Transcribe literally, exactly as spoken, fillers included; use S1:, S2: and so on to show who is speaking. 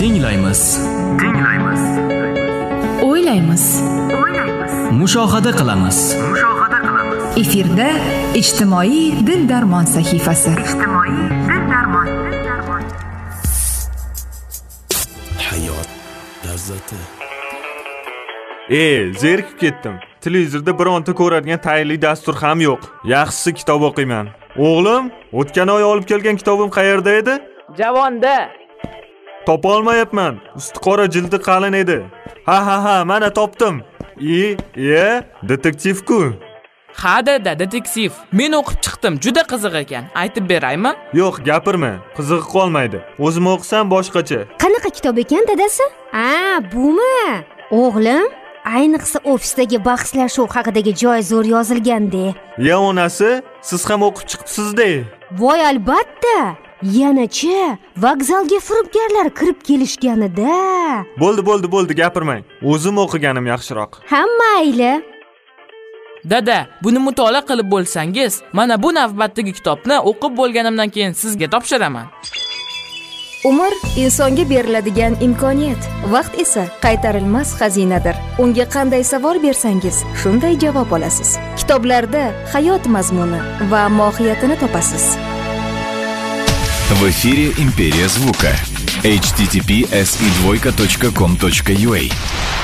S1: Tinglaymiz.
S2: Tinglaymiz.
S3: O'ylaymiz.
S2: O'ylaymiz.
S1: Mushohada qilamiz.
S2: Mushohada qilamiz.
S3: Efirda ijtimoiy dil darmon sahifasi.
S2: Ijtimoiy dil darmon. Dil darmon.
S4: Hayot lazzati.
S5: E, zerikib ketdim. Televizorda bironta ko'radigan tayinli dastur ham yo'q. Yaxshisi kitob o'qiyman. O'g'lim, o'tgan oy olib kelgan kitobim qayerda edi?
S6: Javonda.
S5: Topa olmayapman. Usti qora, jildi qalin edi. Ha ha ha, mana topdim. E, e, detektiv-ku.
S6: Ha dada, detektiv. Men o'qib chiqdim, juda qiziq ekan. Aytib beraymi?
S5: Yo'q, gapirma. Qiziqib qolmaydi. O'zim o'qisam boshqacha.
S7: Qanaqa kitob ekan dadasi? A, bumi? O'g'lim, ayniqsa ofisdagi bahslashuv haqidagi joy zo'r yozilganda.
S5: Ya onasi, siz ham o'qib chiqibsiz-da.
S7: Voy, albatta. Yanachi vokzalga firibgarlar kirib kelishganida.
S5: Bo'ldi, bo'ldi, bo'ldi, gapirmang. O'zim o'qiganim yaxshiroq.
S7: Hamma mayli.
S6: Dada, buni mutolaa qilib bo'lsangiz, mana bu navbatdagi kitobni o'qib bo'lganimdan keyin sizga topshiraman.
S8: Umr insonga beriladigan imkoniyat, vaqt esa qaytarilmas xazinadir. Unga qanday savol bersangiz, shunday javob olasiz. Kitoblarda hayot mazmuni va mohiyatini topasiz.
S9: В эфире Империя звука. эйч ти ти пи эс и двойка точка ком точка ю а